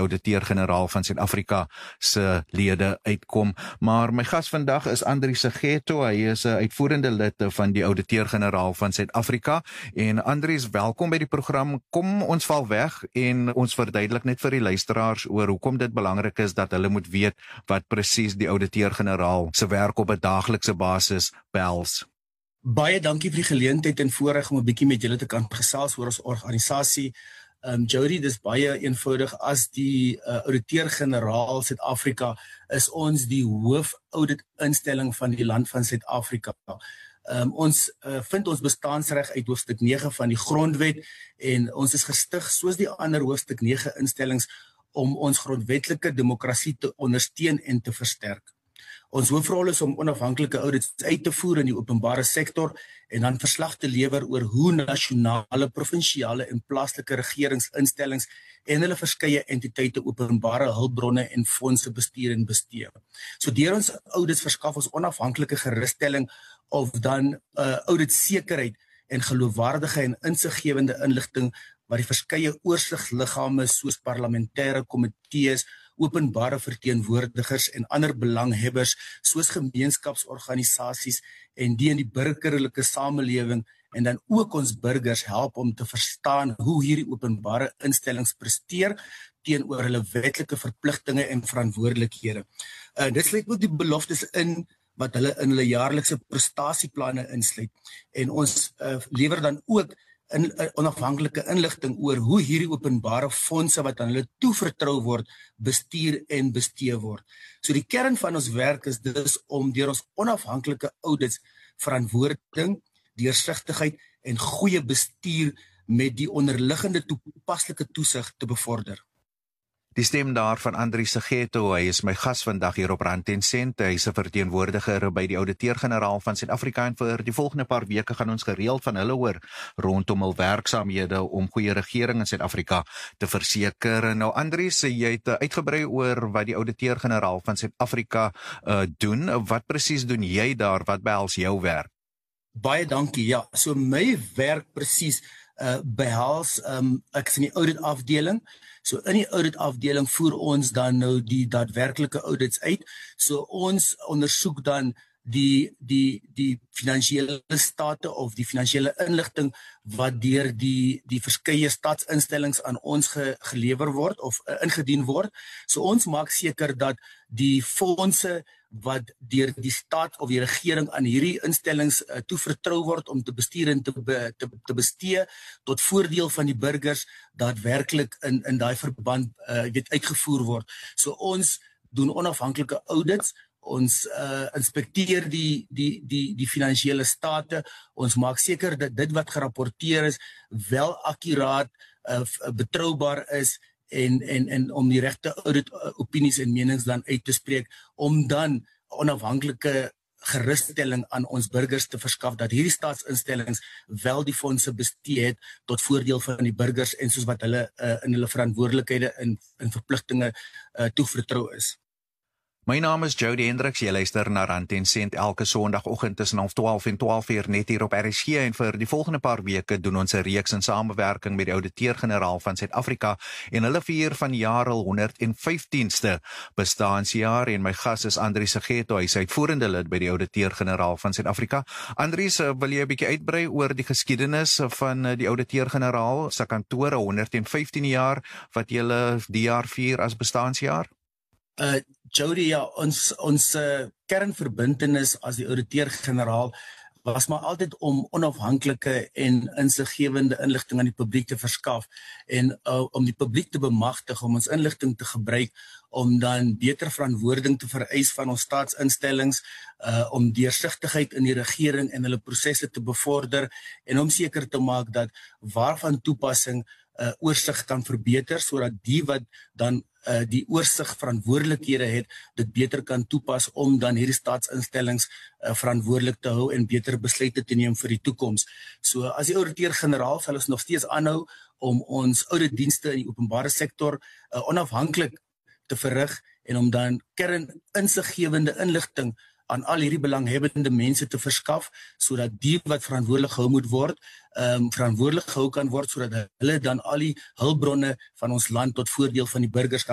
ouditeur-generaal van Suid-Afrika se lede uitkom. Maar my gas vandag is Andries Segetho. Hy is 'n uitvoerende lid van die ouditeur-generaal van Suid-Afrika. En Andries, welkom by die program. Kom ons val weg en ons verduidelik net vir die luisteraars oor hoekom dit belangrik is dat hulle moet weet wat presies die ouditeur-generaal se werk op 'n daaglikse basis behels. Baie dankie vir die geleentheid en voorreg om 'n bietjie met julle te kan gesels oor ons organisasie. Jody, dis baie eenvoudig. As die ouditeur-generaal Suid-Afrika is ons die hoof-audit-instelling van die land van Suid-Afrika. Ons vind ons bestaansreg uit hoofstuk 9 van die grondwet en ons is gestig soos die ander hoofstuk 9 instellings om ons grondwetlike demokrasie te ondersteun en te versterk. Ons hoofrol is om onafhanklike audits uit te voer in die openbare sektor en dan verslag te lewer oor hoe nasionale, provinsiale en plaaslike regeringsinstellings en hulle verskeie entiteite openbare hulpbronne en fondse bestuur en bestee. So deur ons audits verskaf ons onafhanklike gerusstelling of dan auditsekerheid en geloofwaardige en insiggewende inligting wat die verskeie oorsigsliggame soos parlementêre komitees, openbare verteenwoordigers en ander belanghebbers soos gemeenskapsorganisasies en die in die burgerlike samelewing en dan ook ons burgers help om te verstaan hoe hierdie openbare instellings presteer teenoor hulle wetlike verpligtinge en verantwoordelikhede. Dit sluit ook die beloftes in wat hulle in hulle jaarlikse prestasieplanne insluit en ons lewer dan ook onafhanklike inligting oor hoe hierdie openbare fondse wat aan hulle toevertrou word, bestuur en bestee word. So die kern van ons werk is dus om deur ons onafhanklike audits verantwoording, deursigtigheid en goeie bestuur met die onderliggende toepaslike toesig te bevorder. Die stem daar van Andries Segetho, hy is my gas vandag hier op Rand en Sent. Hy is 'n verteenwoordiger by die ouditeur-generaal van Suid-Afrika en vir die volgende paar weke gaan ons gereeld van hulle hoor rondom hul werksaamhede om goeie regering in Suid-Afrika te verseker. Nou Andries, jy het uitgebrei oor wat die ouditeur-generaal van Suid-Afrika doen. Wat presies doen jy daar? Wat behels jou werk? Baie dankie. Ja, so my werk presies behels ek is in die audit afdeling. So in die audit afdeling voer ons dan nou die daadwerklike audits uit. So ons ondersoek dan die finansiële state of die finansiële inligting wat deur die verskeie staatsinstellings aan ons gelewer word of ingedien word. So ons maak seker dat die fondse wat deur die staat of die regering aan hierdie instellings toevertrou word om te bestuur en te bestee tot voordeel van die burgers daadwerklik in daai verband uitgevoer word. So ons doen onafhanklike audits, ons inspekteer die finansiële state, ons maak seker dat dit wat gerapporteer is wel akkuraat, betroubaar is en om die regte audit opinies en menings dan uit te spreek, om dan onafhanklike gerusstelling aan ons burgers te verskaf dat hierdie staatsinstellings wel die fondse bestee het tot voordeel van die burgers en soos wat hulle in hulle verantwoordelikhede en verpligtinge toevertrou is. My naam is Jody Hendricks, jy luister na Rand en Sent elke Sondagoggend tussen 12 en 12 net hier op RSG en vir die volgende paar weke doen ons 'n reeks in samewerking met die ouditeur-generaal van Suid-Afrika en hulle vier van jaar al 115ste bestaanjaar en my gas is Andries Segetho, hy is uitvoerende lid by die ouditeur-generaal van Suid-Afrika. Andries, wil jy 'n bietjie uitbrei oor die geskiedenis van die ouditeur-generaal se kantore 115 jaar wat julle die jaar vier as bestaanjaar? Jody, ja, ons kernverbintenis as die ouditeur-generaal was maar altyd om onafhanklike en insiggewende inligting aan die publiek te verskaf en om die publiek te bemagtig om ons inligting te gebruik om dan beter verantwoording te vereis van ons staatsinstellings, om deursigtigheid in die regering en hulle prosesse te bevorder en om seker te maak dat waarvan toepassing oorsig kan verbeter sodat die wat dan die oorsig verantwoordelikhede het, dit beter kan toepas om dan hierdie staatsinstellings verantwoordelik te hou en beter besluite te neem vir die toekoms. So as die ouditeur-generaal sal ons nog steeds aanhou om ons auditdienste in die openbare sektor onafhanklik te verrig en om dan insiggewende inligting aan al hierdie belanghebbende mense te verskaf, sodat die wat verantwoordelik gehou moet word, verantwoordelik gehou kan word, sodat hulle dan al die hulpbronne van ons land tot voordeel van die burgers